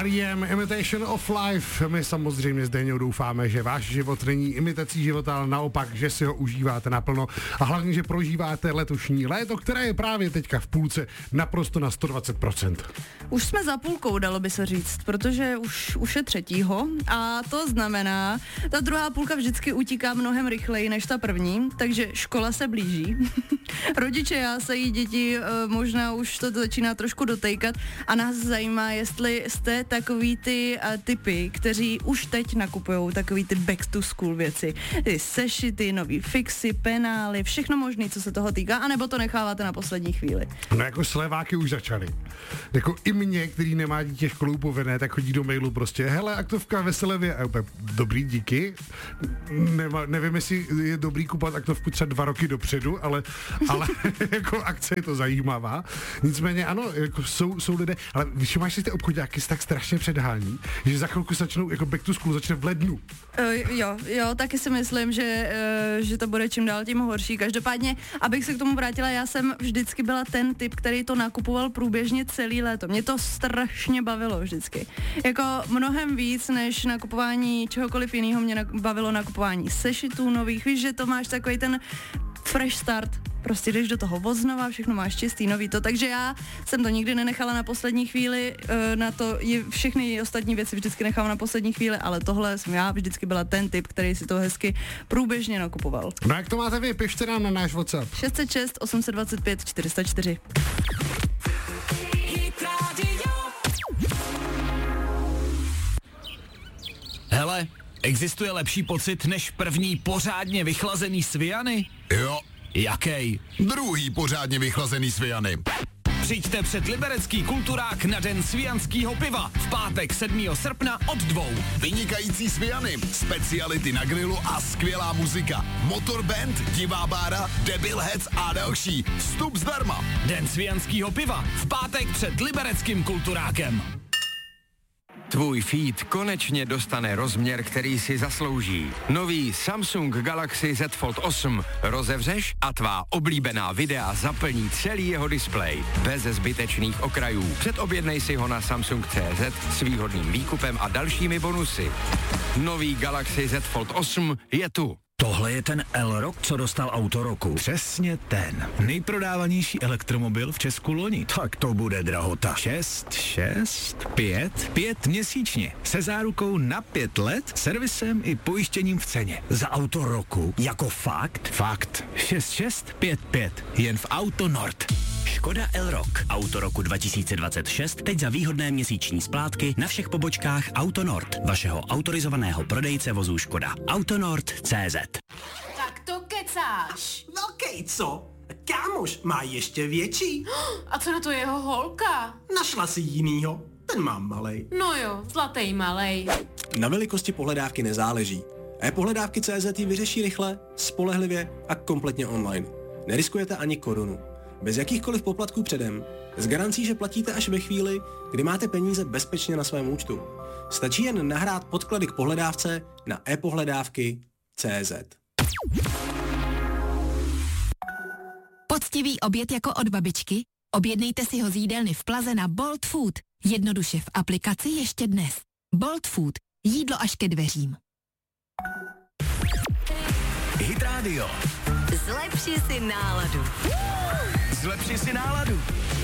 R.E.M. Imitation of Life. My samozřejmě s Deňou doufáme, že váš život není imitací života, ale naopak, že si ho užíváte naplno a hlavně, že prožíváte letošní léto, které je právě teďka v půlce naprosto na 120%. Už jsme za půlkou, dalo by se říct, protože už je 3. a to znamená, ta druhá půlka vždycky utíká mnohem rychleji než ta první, takže škola se blíží. Rodiče jásají, děti možná už to začíná trošku dotejkat a nás zajímá, jestli jste takový ty typy, kteří už teď nakupujou takový ty back to school věci. Ty sešity, nový fixy, penály, všechno možné, co se toho týká, anebo to necháváte na poslední chvíli. No jako sleváky už začaly. Jako i mě, který nemá dítě školu povinné, tak chodí do mailu prostě, hele, aktovka Veselevě, a dobrý, díky. Nevím, jestli je dobrý kupovat aktovku třeba 2 roky dopředu, ale jako akce je to zajímavá. Nicméně ano, jako jsou lidé, ale víš, si ty obchodáky tak strašně předhání, že za chvilku začnou, jako back to school začne v lednu. Jo, taky si myslím, že to bude čím dál tím horší. Každopádně, abych se k tomu vrátila, já jsem vždycky byla ten typ, který to nakupoval průběžně celý léto. Mě to strašně bavilo vždycky. Jako mnohem víc, než nakupování čehokoliv jiného mě bavilo nakupování sešitů nových. Víš, že to máš takový ten fresh start. Prostě jdeš do toho odznova, všechno máš čistý, nový to. Takže já jsem to nikdy nenechala na poslední chvíli, na to všechny ostatní věci vždycky nechám na poslední chvíli, ale tohle jsem já vždycky byla ten typ, který si to hezky průběžně nakupoval. No jak to máte vy? Pište nám na náš WhatsApp. 606 825 404. Hele, existuje lepší pocit než první pořádně vychlazený svijany? Jo. Jakej? Druhý pořádně vychlazený svijany. Přijďte před liberecký kulturák na den svijanskýho piva v pátek 7. srpna od 2. Vynikající svijany, speciality na grilu a skvělá muzika. Motorband, divá bára, Debilheads a další. Vstup zdarma. Den svijanskýho piva v pátek před libereckým kulturákem. Tvůj feed konečně dostane rozměr, který si zaslouží. Nový Samsung Galaxy Z Fold 8 rozevřeš a tvá oblíbená videa zaplní celý jeho displej. Bez zbytečných okrajů. Předobjednej si ho na Samsung.cz s výhodným výkupem a dalšími bonusy. Nový Galaxy Z Fold 8 je tu. Tohle je ten Elrock, co dostal auto roku. Přesně ten. Nejprodávanější elektromobil v Česku loni. Tak to bude drahota. 5 měsíčně. Se zárukou na 5 let, servisem i pojištěním v ceně. Za auto roku. Jako fakt? Fakt. 6655. Jen v Auto Nord. Škoda Elrock. Auto roku 2026 teď za výhodné měsíční splátky na všech pobočkách Auto Nord, vašeho autorizovaného prodejce vozů Škoda. Autonord.cz. Tak to kecáš. Velkej, co? Kámoš má ještě větší. A co na to jeho holka? Našla si jinýho. Ten mám malej. No jo, zlatý malej. Na velikosti pohledávky nezáleží. E-pohledávky.cz ji vyřeší rychle, spolehlivě a kompletně online. Neriskujete ani korunu. Bez jakýchkoliv poplatků předem, s garancí, že platíte až ve chvíli, kdy máte peníze bezpečně na svém účtu. Stačí jen nahrát podklady k pohledávce na e-pohledávky.cz. Poctivý oběd jako od babičky? Objednejte si ho z jídelny v Plaze na Bolt Food. Jednoduše v aplikaci ještě dnes. Bolt Food. Jídlo až ke dveřím. Hit Radio. Zlepši si náladu. Zlepši si náladu.